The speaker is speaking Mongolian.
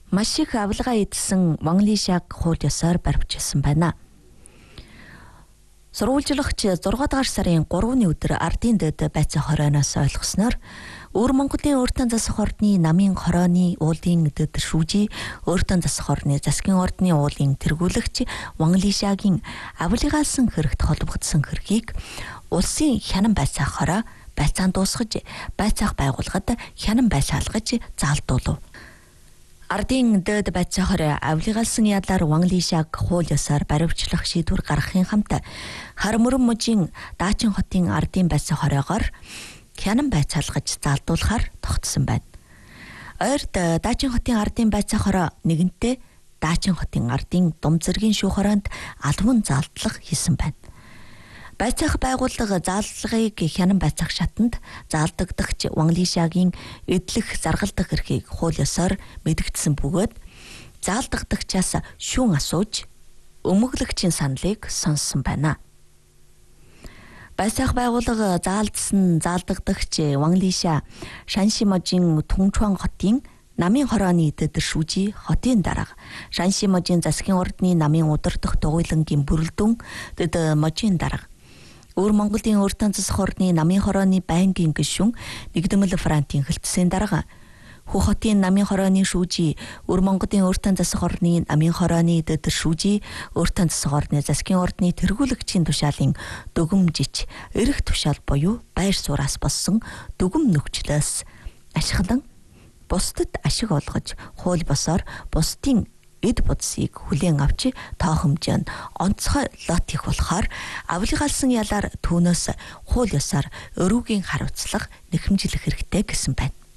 маш их авилгаа идсэн Ван Лишаг хууль ёсоор баривчилсан байна. Сурвалжлагч 6 дугаар сарын 3-ны өдөр ардын дэд байцаа хорооноос ойлгосноор Өвөр Монголын өөртөө засах ордны намын хорооны уулын дэд шүүжи өөртөө засах ордны засгийн ордны уулын тэргүүлэгч Ван Лишагийн авилгаалсан хэрэгт холбогдсон хэргийг улсын хянан байцаах хороо байцаанд дуусгаж байцаах байгууллагад хянан байцаалгаж заалдуулав. Ардын дэд байцаахаар авилгаалсан ядлаар Ван Лишаг хууль ёсоор баривчлах шийдвэр гаргахын хамт Хармөрөн мужийн Дачин хотын ардын байцаахаараар хянан байцаалгаж заалдуулахаар тогтсон байна. Ойрд Дачин хотын ардын байцаахаар нэгэнтээ Дачин хотын ардын дум зэргийн шүүх хороонд албан заалдлага хийсэн байна. Байцаах байгууллага заалдлагыг хянан байцаах шатанд заалдагдагч Ван Лишагийн эдлэх заргалдах эрхийг хууль ёсоор мэдэгдсэн бөгөөд заалдагдагчаас шүүн асууж өмөглөгчийн саналыг сонссон байна. Байцаах байгууллага заалдсан заалдагдагч Ван Лиша Шанши мужийн Түнчуан хотын намын хорооны дэд шүүжи хотын дарга Шанши мужийн засгийн ордны намын удирдах дугуйлангийн бүрэлдэхүүн дэд мужийн дарга Өвөр Монголын өөртөө засах ордны намын хорооны байнгын гишүүн Нэгдмэл Франтын хэлтсийн дарга Хүү хотын намын хорооны шүүжи Өвөр Монголын өөртөө засах ордны намын хорооны дэд шүүжи өөртөө засах ордны засгийн ордны тэргүүлэгчийн тушаалын дүгмжиж эрх тушаал буюу байр суураас болсон дүгм нөхцлөөс ашиглан бусдад ашиг олгож хууль босоор бусдын эд будсыг хүлээн авч тоо хэмжээнд онцгой лот их болохоор авилгаалсан ялаар түүнөөс хууль ёсоор өрүүгийн хариуцлага нэхэмжлэх хэрэгтэй гэсэн байна.